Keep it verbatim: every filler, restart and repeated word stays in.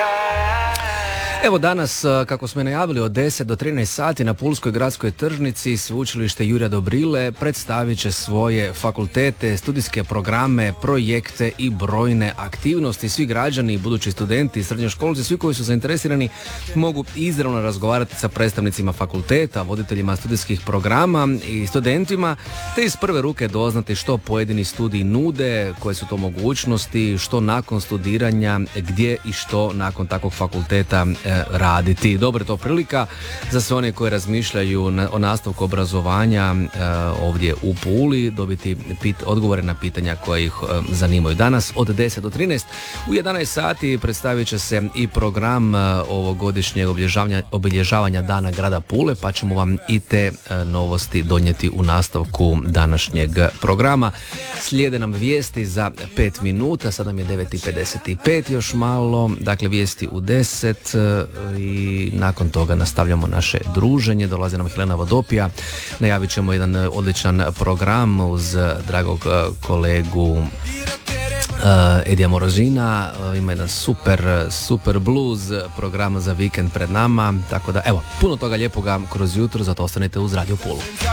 Evo danas, kako smo najavili, od deset do trinaest sati na Pulskoj gradskoj tržnici Sveučilište Jurja Dobrile predstavit će svoje fakultete, studijske programe, projekte i brojne aktivnosti. Svi građani i budući studenti, srednjoškolci, svi koji su zainteresirani mogu izravno razgovarati sa predstavnicima fakulteta, voditeljima studijskih programa i studentima, te iz prve ruke doznati što pojedini studiji nude, koje su to mogućnosti, što nakon studiranja, gdje i što nakon takvog fakulteta raditi. Dobro je to prilika za sve one koji razmišljaju na, o nastavku obrazovanja e, ovdje u Puli, dobiti pit, odgovore na pitanja koje ih e, zanimaju. Danas od deset do trinaest u jedanaest sati predstavit će se i program e, ovogodišnjeg obilježavanja, obilježavanja Dana grada Pule, pa ćemo vam i te e, novosti donijeti u nastavku današnjeg programa. Slijede nam vijesti za pet minuta, sad nam je devet i pedeset pet, još malo, dakle vijesti u deset i nakon toga nastavljamo naše druženje. Dolazi nam Helena Vodopija, najavit ćemo jedan odličan program uz dragog kolegu uh, Edija Morozina. Uh, ima jedan super, super blues program za vikend pred nama, tako da evo, puno toga lijepoga kroz jutro, zato ostanite uz Radio Pulu.